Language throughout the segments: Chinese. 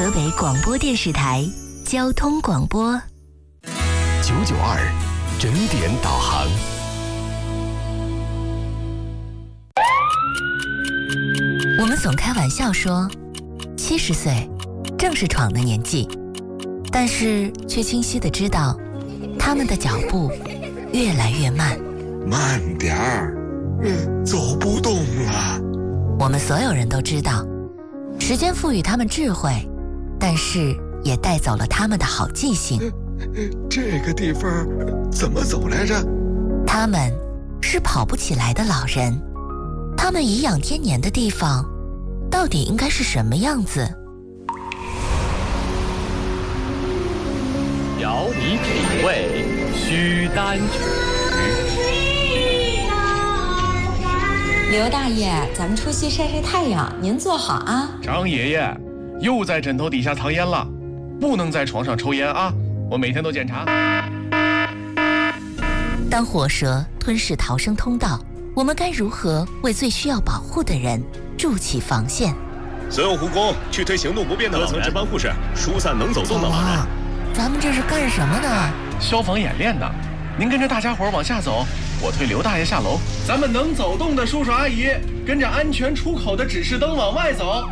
河北广播电视台交通广播 992整点导航。 我们总开玩笑说，70岁正是闯的年纪，但是却清晰地知道，他们的脚步越来越慢。 慢点儿，走不动了。 我们所有人都知道，时间赋予他们智慧，但是也带走了他们的好记性。 这个地方怎么走来着？ 他们是跑不起来的老人，他们颐养天年的地方到底应该是什么样子？ 调你品味，须担举。 刘大爷，咱们出去晒晒太阳，您坐好啊。 张爷爷，又在枕头底下藏烟了，不能在床上抽烟啊！我每天都检查。 当火蛇吞噬逃生通道，我们该如何为最需要保护的人筑起防线？ 所有护工去推行动不便的老人，各层值班护士疏散能走动的老人。 咱们这是干什么呢？ 消防演练呢。您跟着大家伙往下走，我推刘大爷下楼。咱们能走动的叔叔阿姨，跟着安全出口的指示灯往外走。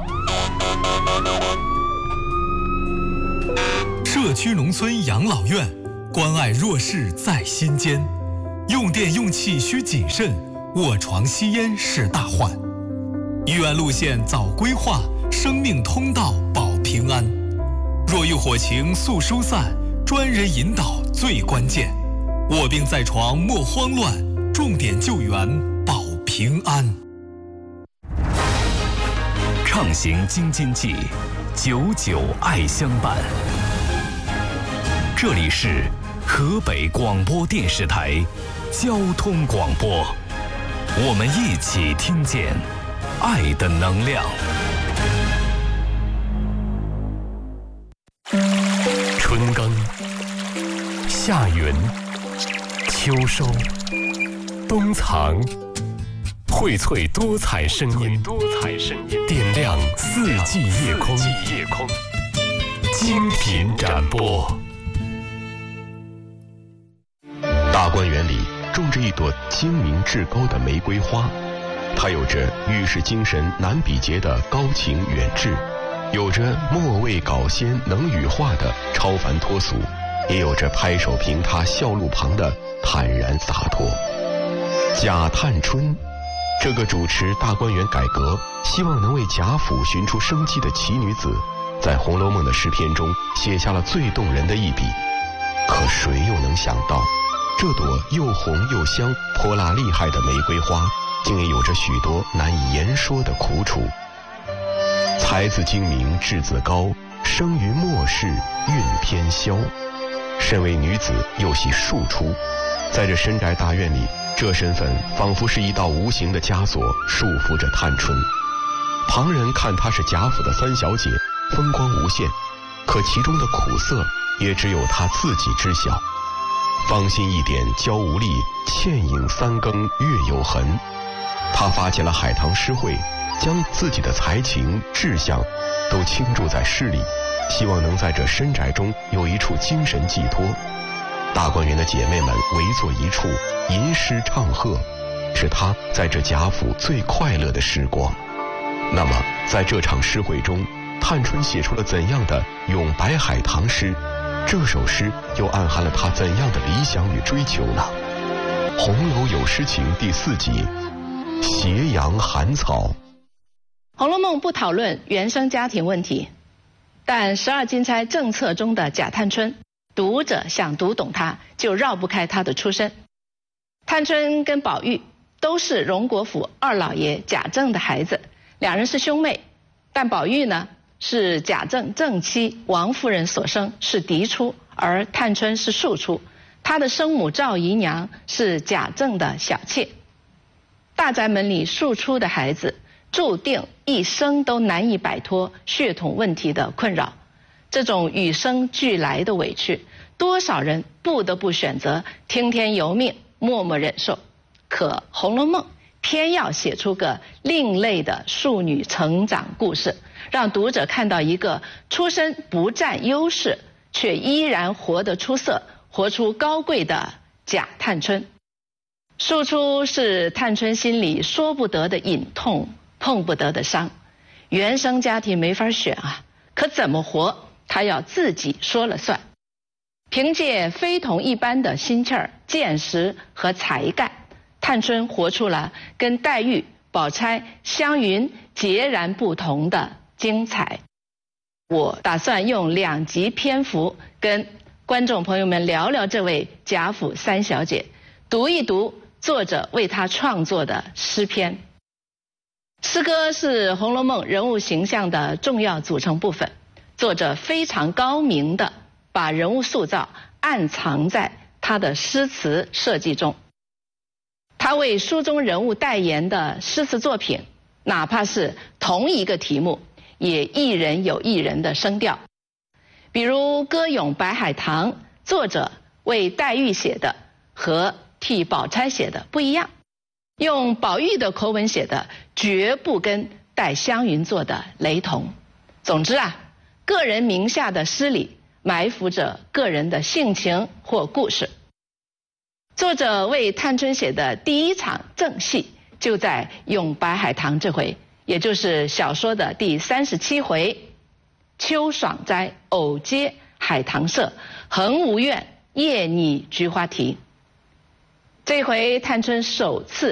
社区农村养老院，关爱弱势在心间。用电用气需谨慎，卧床吸烟是大患。医院路线早规划，生命通道保平安。若遇火情速疏散，专人引导最关键。卧病在床莫慌乱，重点救援保平安。 畅行京津冀，99爱相伴。这里是河北广播电视台交通广播，我们一起听见爱的能量。春耕、夏耘、秋收、冬藏，荟萃多彩声音，点亮四季夜空，精品展播。 大观园里种着一朵精明至高的玫瑰花，它有着遇事精神难比劫的高情远志，有着莫谓搞仙能羽化的超凡脱俗，也有着拍手平塌笑路旁的坦然洒脱。贾探春，这个主持大观园改革，希望能为贾府寻出生机的奇女子，在《红楼梦》的诗篇中写下了最动人的一笔。可谁又能想到，这朵又红又香、泼辣厉害的玫瑰花，竟也有着许多难以言说的苦楚。才自精明，志自高，生于末世，运偏消。身为女子，又系庶出，在这深宅大院里，这身份仿佛是一道无形的枷锁，束缚着探春。旁人看她是贾府的三小姐，风光无限，可其中的苦涩也只有她自己知晓。芳心一点娇无力，倩影三更月有痕。她发起了海棠诗会，将自己的才情志向都倾注在诗里，希望能在这深宅中有一处精神寄托。大观园的姐妹们围坐一处，吟诗唱和，是她在这贾府最快乐的时光。那么在这场诗会中，探春写出了怎样的咏白海棠诗？这首诗又暗含了她怎样的理想与追求呢？《红楼有诗情》第4集，斜阳寒草。 《红楼梦》不讨论原生家庭问题，但12金钗政策中的贾探春，读者想读懂她，就绕不开她的出身。探春跟宝玉都是荣国府二老爷贾政的孩子，两人是兄妹，但宝玉呢是贾政正妻王夫人所生，是嫡出，而探春是庶出。她的生母赵姨娘是贾政的小妾。大宅门里庶出的孩子，注定一生都难以摆脱血统问题的困扰。这种与生俱来的委屈，多少人不得不选择听天由命，默默忍受。可《红楼梦》偏要写出个另类的庶女成长故事， 让读者看到一个出身不占优势，却依然活得出色、活出高贵的贾探春。庶出是探春心里说不得的隐痛，碰不得的伤。原生家庭没法选啊，可怎么活，她要自己说了算。凭借非同一般的心气儿、见识和才干，探春活出了跟黛玉、宝钗、湘云截然不同的精彩。我打算用2集篇幅跟观众朋友们聊聊这位贾府三小姐，读一读作者为她创作的诗篇。诗歌是《红楼梦》人物形象的重要组成部分，作者非常高明地把人物塑造暗藏在他的诗词设计中。他为书中人物代言的诗词作品，哪怕是同一个题目，也一人有一人的声调。比如歌咏白海棠，作者为黛玉写的和替宝钗写的不一样，用宝玉的口吻写的绝不跟带湘云做的雷同。总之啊，个人名下的诗里埋伏着个人的性情或故事。作者为探春写的第一场正戏就在咏白海棠这回，也就是小说的第37回。秋爽哉，偶接海棠社，恒无怨，夜拟菊花题。这回探春首次